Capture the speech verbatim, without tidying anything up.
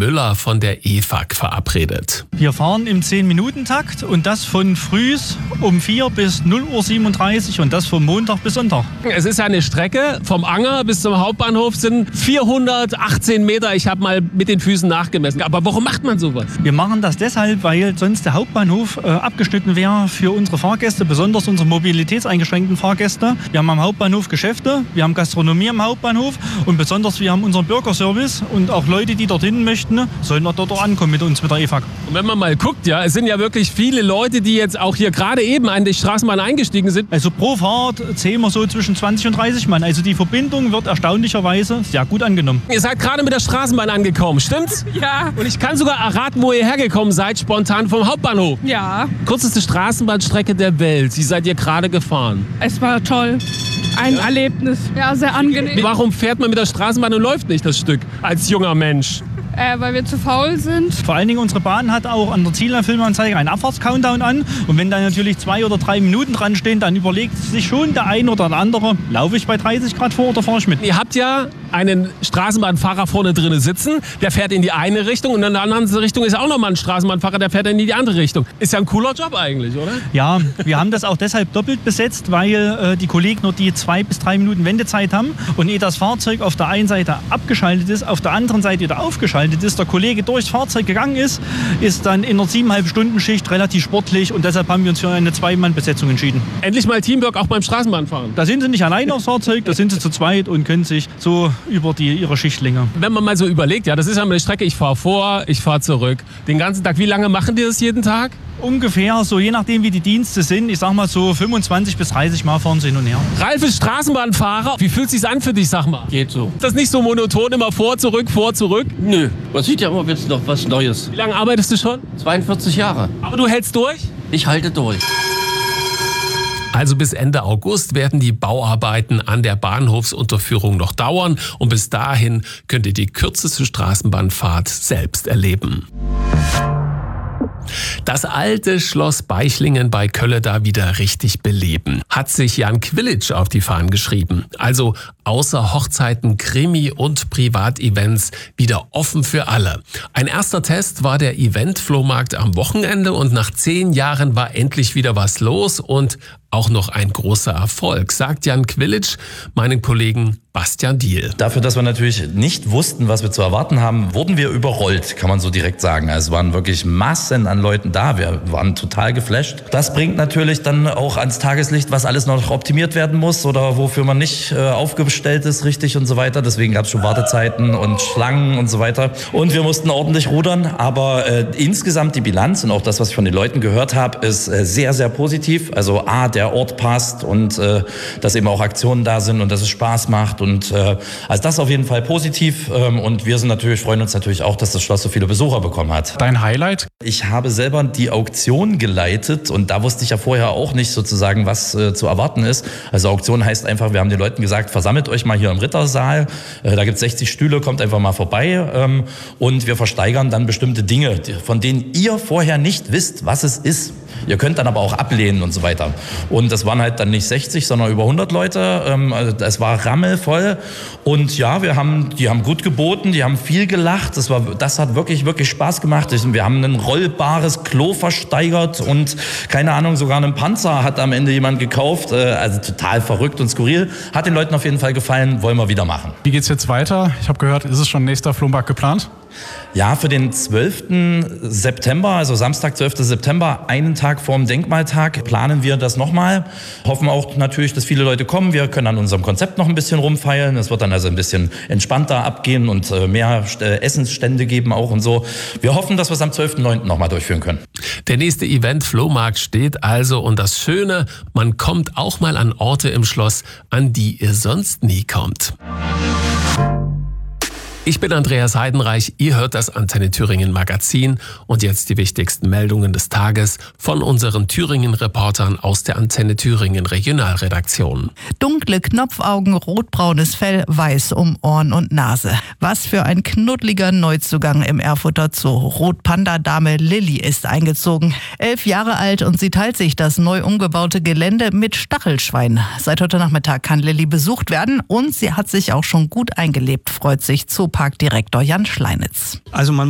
Müller von der E F A G verabredet. Wir fahren im zehn-Minuten-Takt und das von frühs um vier bis null Uhr siebenunddreißig und das vom Montag bis Sonntag. Es ist eine Strecke vom Anger bis zum Hauptbahnhof, sind vierhundertachtzehn Meter. Ich habe mal mit den Füßen nachgemessen. Aber warum macht man sowas? Wir machen das deshalb, weil sonst der Hauptbahnhof äh, abgeschnitten wäre für unsere Fahrgäste, besonders unsere mobilitätseingeschränkten Fahrgäste. Wir haben am Hauptbahnhof Geschäfte, wir haben Gastronomie am Hauptbahnhof und besonders wir haben unseren Bürgerservice und auch Leute, die dorthin möchten, sollen dort auch ankommen mit uns, mit der E F A G. Und wenn man mal guckt, ja, es sind ja wirklich viele Leute, die jetzt auch hier gerade eben an die Straßenbahn eingestiegen sind. Also pro Fahrt zählen wir so zwischen zwanzig und dreißig Mann. Also die Verbindung wird erstaunlicherweise sehr gut angenommen. Ihr seid gerade mit der Straßenbahn angekommen, stimmt's? Ja. Und ich kann sogar erraten, wo ihr hergekommen seid, spontan vom Hauptbahnhof. Ja. Kürzeste Straßenbahnstrecke der Welt. Wie seid ihr gerade gefahren? Es war toll. Ein ja. Erlebnis. Ja, sehr angenehm. Warum fährt man mit der Straßenbahn und läuft nicht das Stück als junger Mensch? Äh, weil wir zu faul sind. Vor allen Dingen unsere Bahn hat auch an der Zielfilmanzeige einen Abfahrts-Countdown an. Und wenn da natürlich zwei oder drei Minuten dran stehen, dann überlegt sich schon der eine oder der andere, laufe ich bei dreißig Grad vor oder fahre ich mit? Ihr habt ja einen Straßenbahnfahrer vorne drin sitzen, der fährt in die eine Richtung und in der anderen Richtung ist auch nochmal ein Straßenbahnfahrer, der fährt in die andere Richtung. Ist ja ein cooler Job eigentlich, oder? Ja, wir haben das auch deshalb doppelt besetzt, weil äh, die Kollegen nur die zwei bis drei Minuten Wendezeit haben. Und ehe das Fahrzeug auf der einen Seite abgeschaltet ist, auf der anderen Seite wieder aufgeschaltet ist, der Kollege durchs Fahrzeug gegangen ist, ist dann in einer siebeneinhalb Stunden Schicht relativ sportlich und deshalb haben wir uns für eine Zwei-Mann-Besetzung entschieden. Endlich mal Teamwork auch beim Straßenbahnfahren. Da sind sie nicht alleine aufs Fahrzeug, da sind sie zu zweit und können sich so über die, ihre Schichtlänge. Wenn man mal so überlegt, ja, das ist ja mal eine Strecke, ich fahre vor, ich fahre zurück. Den ganzen Tag, wie lange machen die das jeden Tag? Ungefähr, so je nachdem wie die Dienste sind, ich sag mal so fünfundzwanzig bis dreißig Mal fahren sie hin und her. Ralf ist Straßenbahnfahrer. Wie fühlt es sich an für dich, sag mal? Geht so. Ist das nicht so monoton, immer vor, zurück, vor, zurück? Nö, man sieht ja immer jetzt noch was Neues. Wie lange arbeitest du schon? zweiundvierzig Jahre. Aber du hältst durch? Ich halte durch. Also bis Ende August werden die Bauarbeiten an der Bahnhofsunterführung noch dauern und bis dahin könnt ihr die kürzeste Straßenbahnfahrt selbst erleben. Das alte Schloss Beichlingen bei Kölleda wieder richtig beleben, hat sich Jan Quilic auf die Fahnen geschrieben. Also außer Hochzeiten, Krimi und Privatevents wieder offen für alle. Ein erster Test war der Event-Flohmarkt am Wochenende und nach zehn Jahren war endlich wieder was los und auch noch ein großer Erfolg, sagt Jan Quilic meinen Kollegen Bastian Diehl. Dafür, dass wir natürlich nicht wussten, was wir zu erwarten haben, wurden wir überrollt, kann man so direkt sagen. Also es waren wirklich Massen an Leuten da, wir waren total geflasht. Das bringt natürlich dann auch ans Tageslicht, was alles noch optimiert werden muss oder wofür man nicht äh, aufgestellt ist, richtig und so weiter. Deswegen gab es schon Wartezeiten und Schlangen und so weiter. Und wir mussten ordentlich rudern, aber äh, insgesamt die Bilanz und auch das, was ich von den Leuten gehört habe, ist äh, sehr, sehr positiv. Also A, der Ort passt und äh, dass eben auch Aktionen da sind und dass es Spaß macht. Und äh, also das ist auf jeden Fall positiv. Ähm, und wir sind natürlich, freuen uns natürlich auch, dass das Schloss so viele Besucher bekommen hat. Dein Highlight? Ich habe selber die Auktion geleitet und da wusste ich ja vorher auch nicht sozusagen, was äh, zu erwarten ist. Also Auktion heißt einfach, wir haben den Leuten gesagt, versammelt euch mal hier im Rittersaal. Äh, da gibt es sechzig Stühle, kommt einfach mal vorbei. Ähm, und wir versteigern dann bestimmte Dinge, von denen ihr vorher nicht wisst, was es ist. Ihr könnt dann aber auch ablehnen und so weiter. Und das waren halt dann nicht sechzig, sondern über hundert Leute. Ähm, also es war rammelvoll. Und ja, wir haben, die haben gut geboten, die haben viel gelacht. Das, war, das hat wirklich, wirklich Spaß gemacht. Wir haben ein rollbares Klo versteigert und keine Ahnung, sogar einen Panzer hat am Ende jemand gekauft. Also total verrückt und skurril. Hat den Leuten auf jeden Fall gefallen, wollen wir wieder machen. Wie geht's jetzt weiter? Ich habe gehört, ist es schon nächster Flohmarkt geplant? Ja, für den zwölften September, also Samstag, zwölften September, einen Tag vor dem Denkmaltag, planen wir das nochmal. Hoffen auch natürlich, dass viele Leute kommen. Wir können an unserem Konzept noch ein bisschen rumfeilen. Es wird dann also ein bisschen entspannter abgehen und mehr Essensstände geben auch und so. Wir hoffen, dass wir es am zwölften neunten nochmal durchführen können. Der nächste Event Flohmarkt steht also und das Schöne, man kommt auch mal an Orte im Schloss, an die ihr sonst nie kommt. Ich bin Andreas Heidenreich, ihr hört das Antenne Thüringen Magazin und jetzt die wichtigsten Meldungen des Tages von unseren Thüringen-Reportern aus der Antenne Thüringen Regionalredaktion. Dunkle Knopfaugen, rotbraunes Fell, weiß um Ohren und Nase. Was für ein knuddeliger Neuzugang im Erfurter Zoo. Rotpanda-Dame Lilly ist eingezogen. Elf Jahre alt und sie teilt sich das neu umgebaute Gelände mit Stachelschwein. Seit heute Nachmittag kann Lilly besucht werden und sie hat sich auch schon gut eingelebt, freut sich Zoo Parkdirektor Jan Schleinitz. Also man